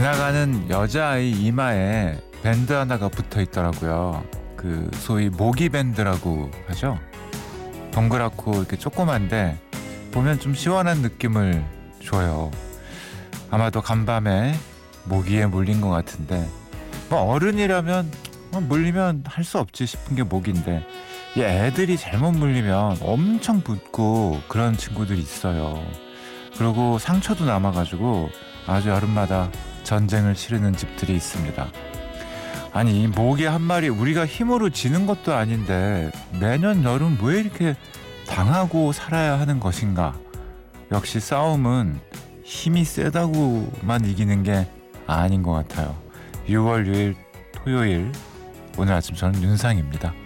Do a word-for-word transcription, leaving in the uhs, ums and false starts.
지나가는 여자아이 이마에 밴드 하나가 붙어 있더라고요. 그 소위 모기 밴드라고 하죠. 동그랗고 이렇게 조그만데 보면 좀 시원한 느낌을 줘요. 아마도 간밤에 모기에 물린 것 같은데, 뭐 어른이라면 뭐 물리면 할 수 없지 싶은 게 모기인데, 이 애들이 잘못 물리면 엄청 붓고 그런 친구들이 있어요. 그리고 상처도 남아가지고 아주 여름마다 전쟁을 치르는 집들이 있습니다. 아니, 이 모기 한 마리 우리가 힘으로 지는 것도 아닌데 매년 여름 왜 이렇게 당하고 살아야 하는 것인가? 역시 싸움은 힘이 세다고만 이기는 게 아닌 것 같아요. 유월 육 일 토요일, 오늘 아침 저는 윤상입니다.